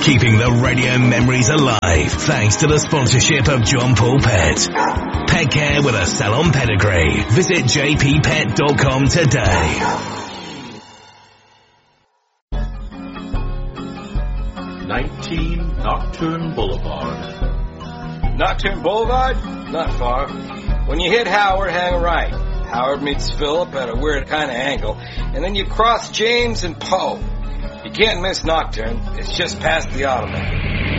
Keeping the radio memories alive thanks to the sponsorship of John Paul Pet. Pet care with a salon pedigree. Visit jppet.com today. 19 Nocturne Boulevard. Nocturne Boulevard? Not far. When you hit Howard, hang right. Howard meets Phillip at a weird kind of angle, and then you cross James and Poe. You can't miss Nocturne. It's just past the Ottoman.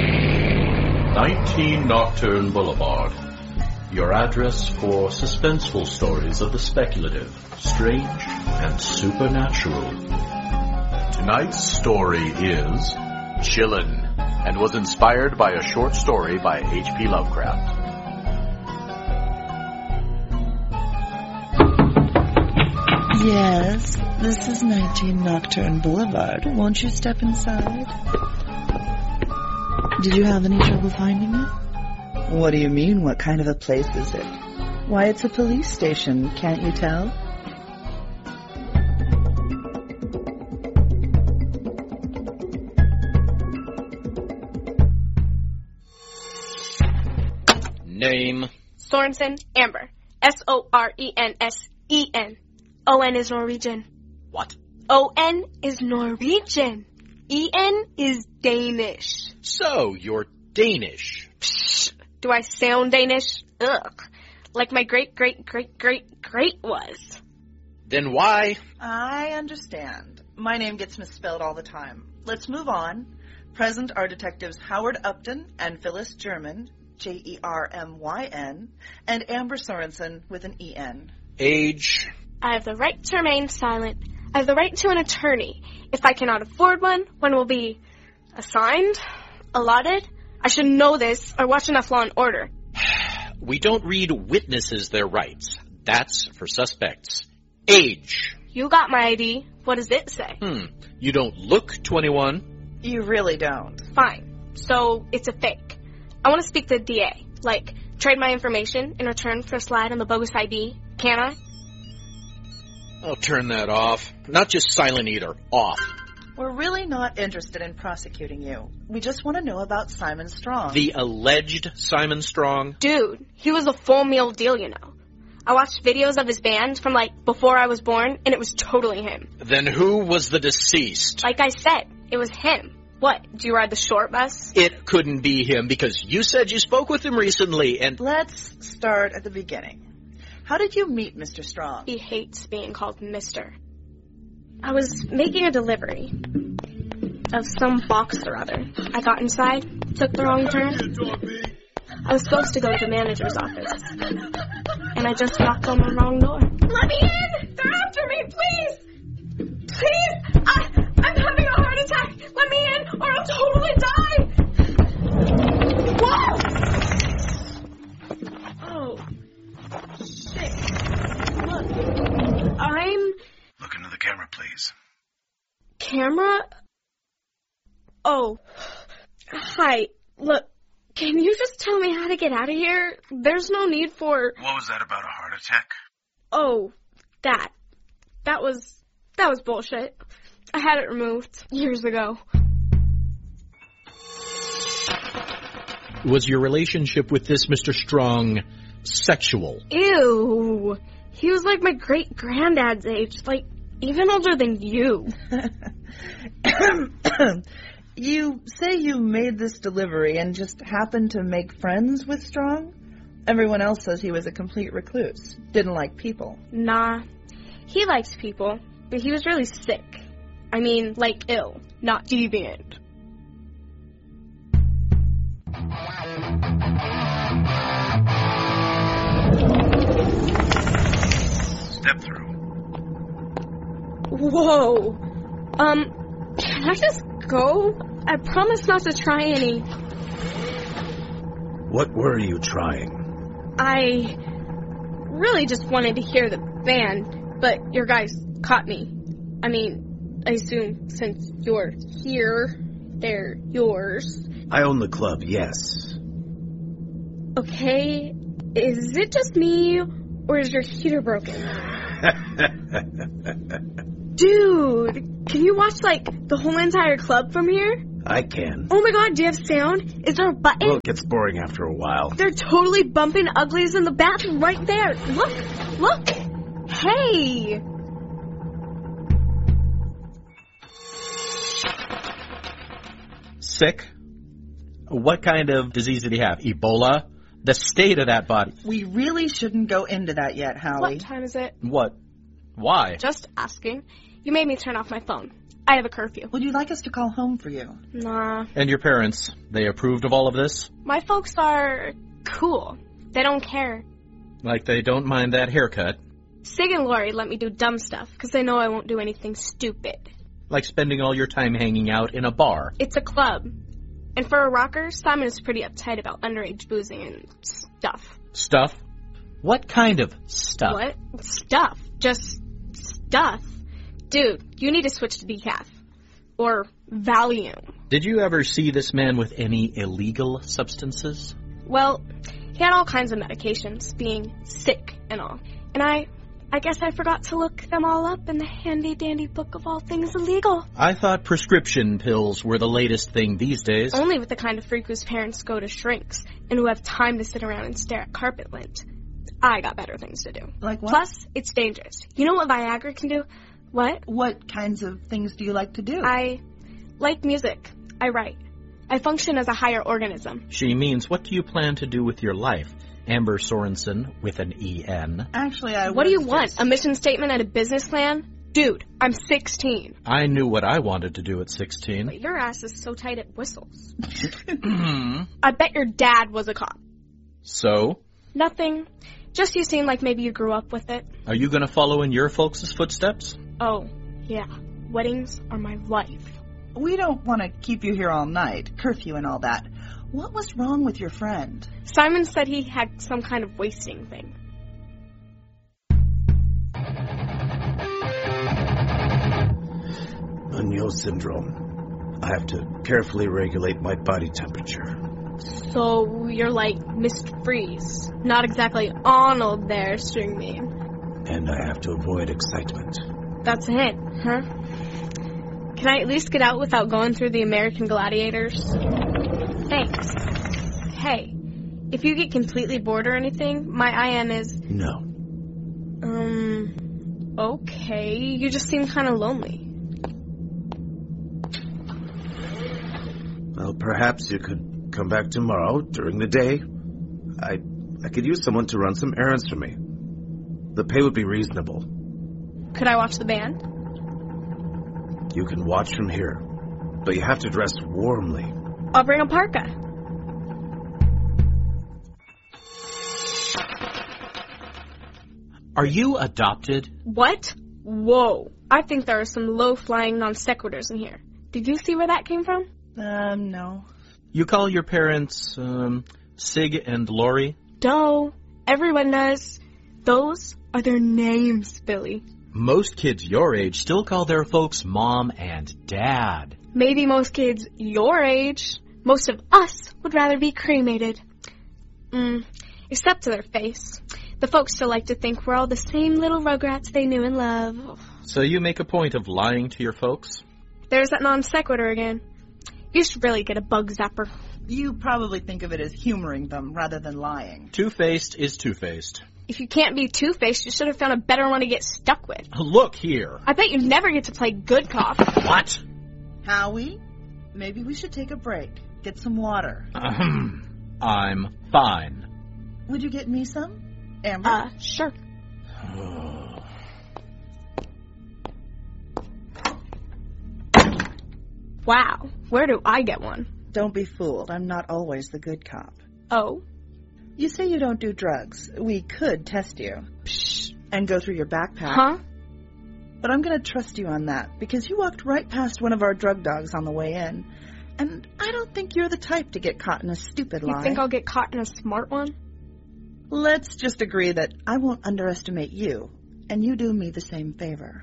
19 Nocturne Boulevard. Your address for suspenseful stories of the speculative, strange, and supernatural. Tonight's story is Chillin', and was inspired by a short story by H.P. Lovecraft. Yes, this is 19 Nocturne Boulevard. Won't you step inside? Did you have any trouble finding it? What do you mean, what kind of a place is it? Why, it's a police station, can't you tell? Name? Sorensen Amber. Sorensen. O-N is Norwegian. What? O-N is Norwegian. E-N is Danish. So, you're Danish. Psh, do I sound Danish? Ugh. Like my great-great-great-great was. Then why? I understand. My name gets misspelled all the time. Let's move on. Present are detectives Howard Upton and Phyllis German, Jermyn, and Amber Sorensen with an E-N. Age? I have the right to remain silent. I have the right to an attorney. If I cannot afford one will be assigned, allotted. I should know this or watch enough Law and Order. We don't read witnesses their rights. That's for suspects. Age? You got my ID. What does it say? You don't look 21. You really don't. Fine. So it's a fake. I want to speak to the DA. Like, trade my information in return for a slide on the bogus ID. Can I? I'll turn that off. Not just silent either. Off. We're really not interested in prosecuting you. We just want to know about Simon Strong. The alleged Simon Strong? Dude, he was a full meal deal, you know. I watched videos of his band from, before I was born, and it was totally him. Then who was the deceased? Like I said, it was him. What, do you ride the short bus? It couldn't be him because you said you spoke with him recently and... Let's start at the beginning. How did you meet Mr. Strong? He hates being called Mr. I was making a delivery of some box or other. I got inside, took the wrong turn. I was supposed to go to the manager's office, and I just knocked on the wrong door. Let me in! They're after me, please! Please! I'm having a heart attack! Let me in, or I'll totally die! Whoa! Oh. Shit. Look. Look into the camera, please. Camera? Oh. Hi. Look, can you just tell me how to get out of here? There's no need for... What was that about a heart attack? Oh, that. That was bullshit. I had it removed years ago. Was your relationship with this Mr. Strong sexual? Ew. He was like my great-granddad's age, even older than you. You say you made this delivery and just happened to make friends with Strong? Everyone else says he was a complete recluse. Didn't like people. Nah. He likes people, but he was really sick. I mean, ill, not deviant. Step through. Whoa. Can I just go? I promise not to try any. What were you trying? I really just wanted to hear the band, but your guys caught me. I mean, I assume since you're here, they're yours. I own the club, yes. Okay, is it just me, or is your heater broken? Dude, can you watch, the whole entire club from here? I can. Oh my god, do you have sound? Is there a button? Well, it gets boring after a while. They're totally bumping uglies in the bathroom right there. Look. Hey. Sick? What kind of disease did he have? Ebola? The state of that body. We really shouldn't go into that yet, Howie. What time is it? What? Why? Just asking. You made me turn off my phone. I have a curfew. Would you like us to call home for you? Nah. And your parents, they approved of all of this? My folks are cool. They don't care. Like they don't mind that haircut? Sig and Lori let me do dumb stuff because they know I won't do anything stupid. Like spending all your time hanging out in a bar? It's a club. And for a rocker, Simon is pretty uptight about underage boozing and stuff. Stuff? What kind of stuff? What? Stuff. Just stuff. Dude, you need to switch to decaf. Or Valium. Did you ever see this man with any illegal substances? Well, he had all kinds of medications, being sick and all. And I guess I forgot to look them all up in the handy-dandy book of all things illegal. I thought prescription pills were the latest thing these days. Only with the kind of freak whose parents go to shrinks and who have time to sit around and stare at carpet lint. I got better things to do. Like what? Plus, it's dangerous. You know what Viagra can do? What? What kinds of things do you like to do? I like music. I write. I function as a higher organism. She means, what do you plan to do with your life? Amber Sorensen with an E-N. Actually, What do you want? A mission statement and a business plan? Dude, I'm 16. I knew what I wanted to do at 16. But your ass is so tight it whistles. I bet your dad was a cop. So? Nothing. Just you seem like maybe you grew up with it. Are you going to follow in your folks' footsteps? Oh, yeah. Weddings are my life. We don't want to keep you here all night. Curfew and all that. What was wrong with your friend? Simon said he had some kind of wasting thing. Munoz syndrome. I have to carefully regulate my body temperature. So you're like Mr. Freeze. Not exactly Arnold there, string bean. And I have to avoid excitement. That's a hint, huh? Can I at least get out without going through the American Gladiators? Thanks. Hey, if you get completely bored or anything, my IM is... No. Okay. You just seem kind of lonely. Well, perhaps you could come back tomorrow during the day. I could use someone to run some errands for me. The pay would be reasonable. Could I watch the band? You can watch from here, but you have to dress warmly. I'll bring a parka. Are you adopted? What? Whoa. I think there are some low-flying non sequiturs in here. Did you see where that came from? No. You call your parents, Sig and Lori? Duh. Everyone does. Those are their names, Billy. Most kids your age still call their folks Mom and Dad. Maybe most kids your age. Most of us would rather be cremated. Except to their face. The folks still like to think we're all the same little rugrats they knew and love. So you make a point of lying to your folks? There's that non sequitur again. You should really get a bug zapper. You probably think of it as humoring them rather than lying. Two-faced is two-faced. If you can't be two-faced, you should have found a better one to get stuck with. Look here. I bet you never get to play good cop. What? Howie, maybe we should take a break. Get some water. I'm fine. Would you get me some? Amber? Sure. Wow, where do I get one? Don't be fooled. I'm not always the good cop. Oh? You say you don't do drugs. We could test you. Psh. And go through your backpack. Huh? But I'm going to trust you on that, because you walked right past one of our drug dogs on the way in. And I don't think you're the type to get caught in a stupid lie. You think I'll get caught in a smart one? Let's just agree that I won't underestimate you, and you do me the same favor.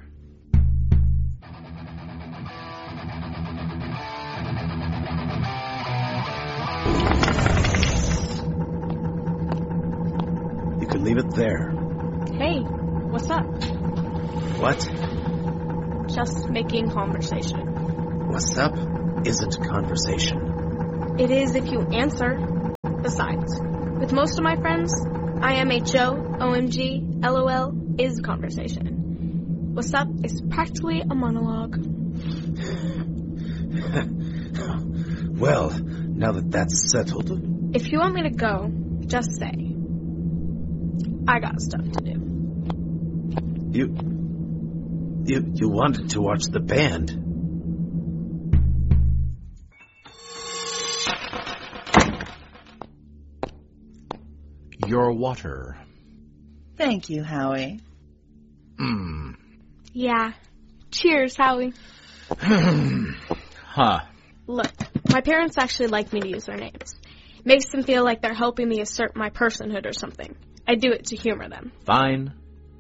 You can leave it there. Hey, what's up? What? Just making conversation. What's up? isn't conversation. It is if you answer. Besides, with most of my friends, IMHO, OMG, LOL is conversation. What's up is practically a monologue. Well, now that that's settled... If you want me to go, just say. I got stuff to do. You wanted to watch the band. Your water. Thank you, Howie. Yeah. Cheers, Howie. Huh. Look, my parents actually like me to use their names. Makes them feel like they're helping me assert my personhood or something. I do it to humor them. Fine.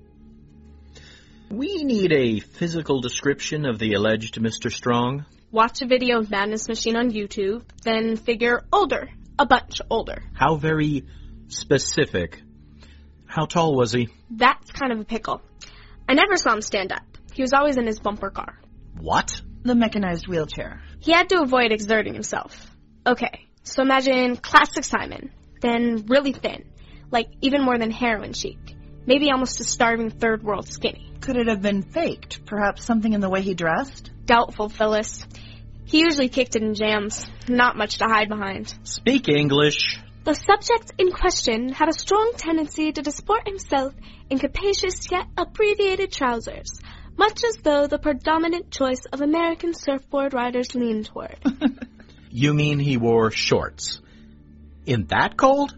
We need a physical description of the alleged Mr. Strong. Watch a video of Madness Machine on YouTube, then figure older. A bunch older. How very specific. How tall was he? That's kind of a pickle. I never saw him stand up. He was always in his bumper car. What? The mechanized wheelchair. He had to avoid exerting himself. Okay, so imagine classic Simon, then really thin, like even more than heroin chic. Maybe almost a starving third world skinny. Could it have been faked? Perhaps something in the way he dressed? Doubtful, Phyllis. He usually kicked it in jams. Not much to hide behind. Speak English. The subject in question had a strong tendency to disport himself in capacious yet abbreviated trousers, much as though the predominant choice of American surfboard riders leaned toward. You mean he wore shorts? In that cold?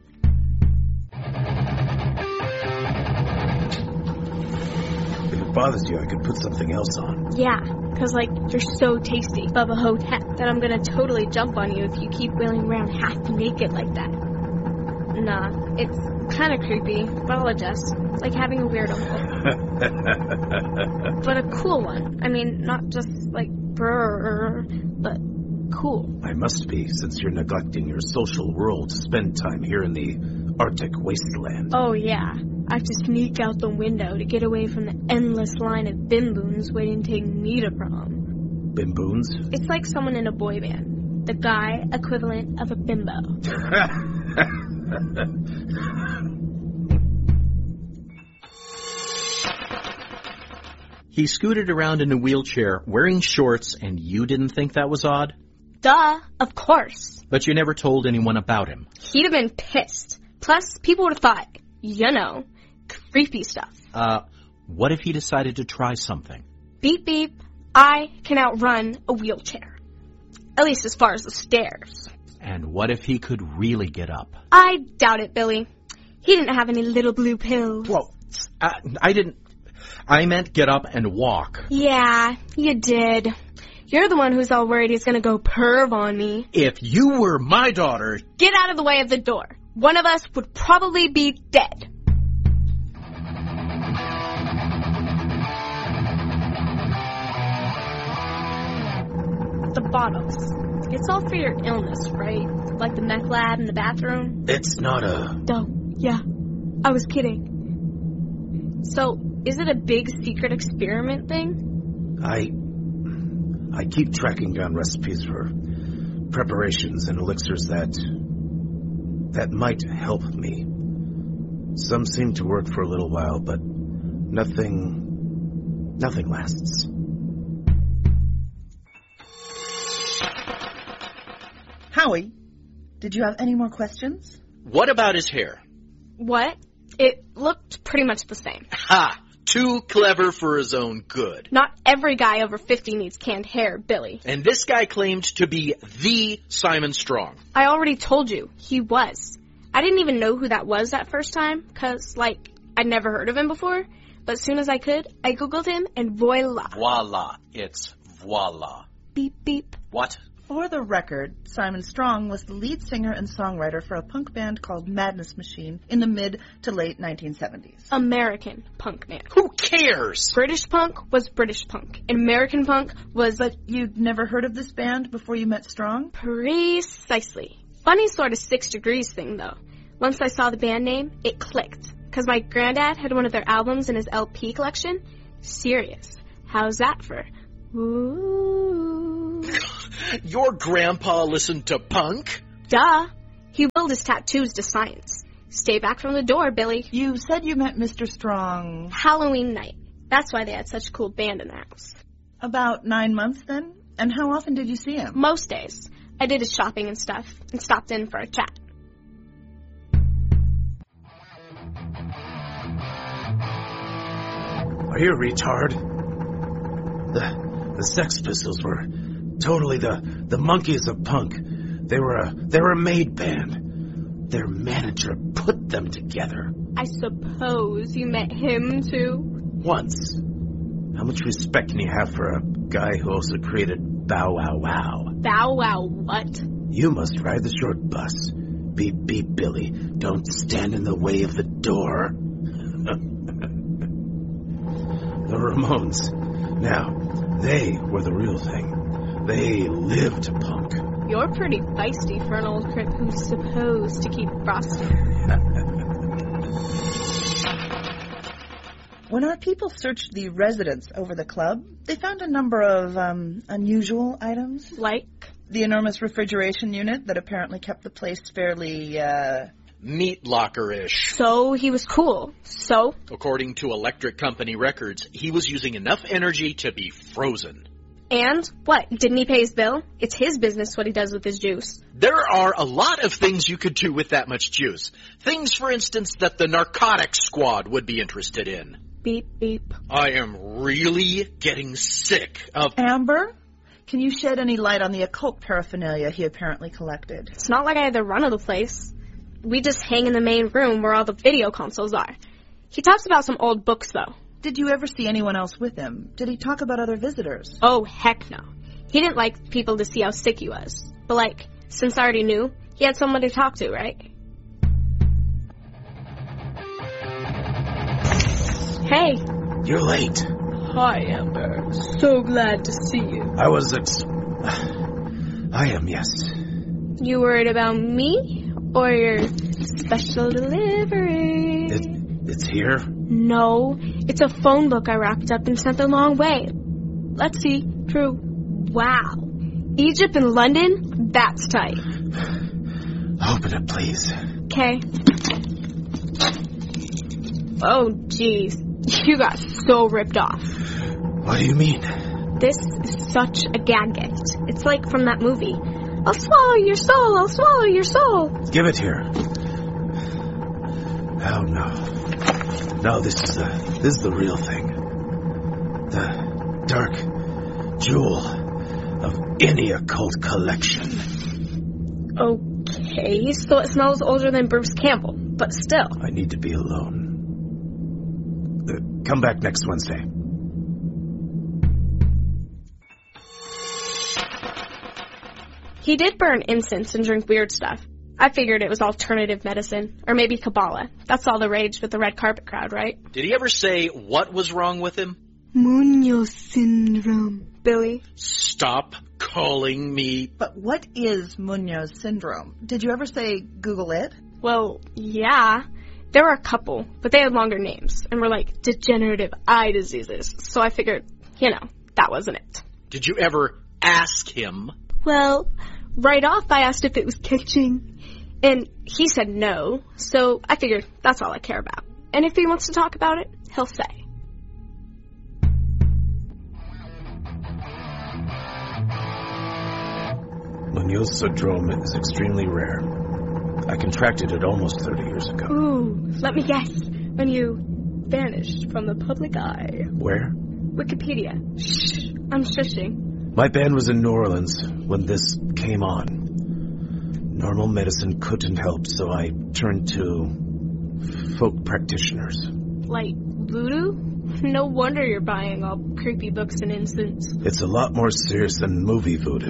If it bothers you, I could put something else on. Yeah, because, you're so tasty, Bubba Hotep, that I'm going to totally jump on you if you keep wheeling around half naked like that. Nah, it's kind of creepy, but I'll adjust. Like having a weird uncle. But a cool one. I mean, not just, brrr, but cool. I must be, since you're neglecting your social world to spend time here in the Arctic wasteland. Oh, yeah. I have to sneak out the window to get away from the endless line of bimboons waiting to take me to prom. Bimboons? It's like someone in a boy band. The guy equivalent of a bimbo. He scooted around in a wheelchair wearing shorts, and you didn't think that was odd? Duh, of course. But you never told anyone about him. He'd have been pissed. Plus, people would have thought, creepy stuff. What if he decided to try something? Beep, beep. I can outrun a wheelchair. At least as far as the stairs. And what if he could really get up? I doubt it, Billy. He didn't have any little blue pills. Whoa, I didn't... I meant get up and walk. Yeah, you did. You're the one who's all worried he's gonna go perv on me. If you were my daughter... Get out of the way of the door. One of us would probably be dead. The bottles. It's all for your illness, right? Like the meth lab in the bathroom? It's not a... Oh, yeah. I was kidding. So, is it a big secret experiment thing? I keep tracking down recipes for preparations and elixirs that might help me. Some seem to work for a little while, but nothing lasts. Howie, did you have any more questions? What about his hair? What? It looked pretty much the same. Ha! Too clever for his own good. Not every guy over 50 needs canned hair, Billy. And this guy claimed to be the Simon Strong. I already told you, he was. I didn't even know who that was that first time, because, I'd never heard of him before. But as soon as I could, I Googled him, and voila. Voila. It's voila. Beep, beep. What? For the record, Simon Strong was the lead singer and songwriter for a punk band called Madness Machine in the mid to late 1970s. American punk band. Who cares? British punk was British punk, and American punk was... But you'd never heard of this band before you met Strong? Precisely. Funny sort of 6 Degrees thing, though. Once I saw the band name, it clicked. Because my granddad had one of their albums in his LP collection. Serious. How's that for... Ooh... Your grandpa listened to punk? Duh. He willed his tattoos to science. Stay back from the door, Billy. You said you met Mr. Strong. Halloween night. That's why they had such a cool band in the house. About 9 months, then? And how often did you see him? Most days. I did his shopping and stuff, and stopped in for a chat. Are you a retard? The Sex Pistols were totally the monkeys of punk. They were a made band. Their manager put them together. I suppose you met him, too? Once. How much respect can you have for a guy who also created Bow Wow Wow? Bow Wow what? You must ride the short bus. Beep, beep, Billy. Don't stand in the way of the door. The Ramones. Now, they were the real thing. They lived punk. You're pretty feisty for an old crip who's supposed to keep frosty. When our people searched the residence over the club, they found a number of unusual items. Like? The enormous refrigeration unit that apparently kept the place fairly, meat locker-ish. So he was cool. So? According to Electric Company records, he was using enough energy to be frozen. And? What? Didn't he pay his bill? It's his business what he does with his juice. There are a lot of things you could do with that much juice. Things, for instance, that the narcotics squad would be interested in. Beep, beep. I am really getting sick of... Amber? Can you shed any light on the occult paraphernalia he apparently collected? It's not like I had the run of the place. We just hang in the main room where all the video consoles are. He talks about some old books, though. Did you ever see anyone else with him? Did he talk about other visitors? Oh, heck no. He didn't like people to see how sick he was. But, since I already knew, he had someone to talk to, right? Hey. You're late. Hi, Amber. So glad to see you. I am, yes. You worried about me? Or your special delivery? It's here? No, it's a phone book I wrapped up and sent the long way. Let's see. True. Wow. Egypt and London? That's tight. Open it, please. Okay. Oh, jeez. You got so ripped off. What do you mean? This is such a gag gift. It's like from that movie. I'll swallow your soul, I'll swallow your soul. Give it here. Oh, no. No, this is the real thing. The dark jewel of any occult collection. Okay, so it smells older than Bruce Campbell, but still. I need to be alone. Come back next Wednesday. He did burn incense and drink weird stuff. I figured it was alternative medicine, or maybe Kabbalah. That's all the rage with the red carpet crowd, right? Did he ever say what was wrong with him? Munoz syndrome. Billy? Stop calling me... But what is Munoz syndrome? Did you ever say Google it? Well, yeah. There were a couple, but they had longer names, and were like degenerative eye diseases. So I figured, that wasn't it. Did you ever ask him? Well, right off I asked if it was catching. And he said no, so I figured that's all I care about. And if he wants to talk about it, he'll say. Munoz syndrome is extremely rare. I contracted it almost 30 years ago. Ooh, let me guess. When you vanished from the public eye. Where? Wikipedia. Shh, I'm shushing. My band was in New Orleans when this came on. Normal medicine couldn't help, so I turned to folk practitioners. Like voodoo? No wonder you're buying all creepy books and incense. It's a lot more serious than movie voodoo.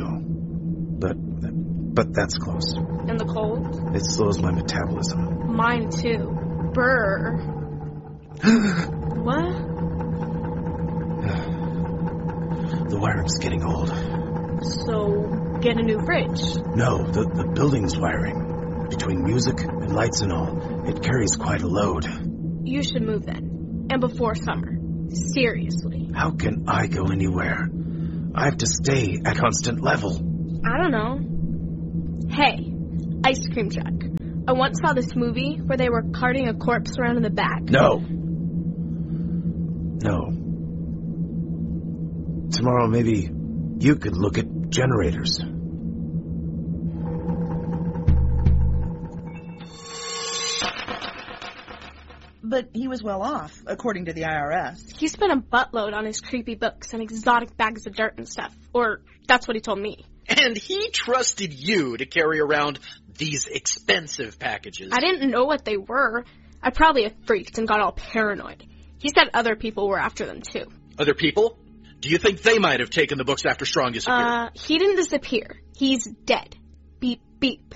But that's close. And the cold? It slows my metabolism. Mine too. Brr. What? The wiring's getting old. So, get a new fridge? No, the building's wiring. Between music and lights and all, it carries quite a load. You should move then. And before summer. Seriously. How can I go anywhere? I have to stay at constant level? I don't know. Hey, ice cream truck. I once saw this movie where they were carting a corpse around in the back. No. Tomorrow maybe you could look at generators. But he was well off, according to the IRS. He spent a buttload on his creepy books and exotic bags of dirt and stuff. Or that's what he told me. And he trusted you to carry around these expensive packages. I didn't know what they were. I probably had freaked and got all paranoid. He said other people were after them, too. Other people? Do you think they might have taken the books after Strong disappeared? He didn't disappear. He's dead. Beep, beep.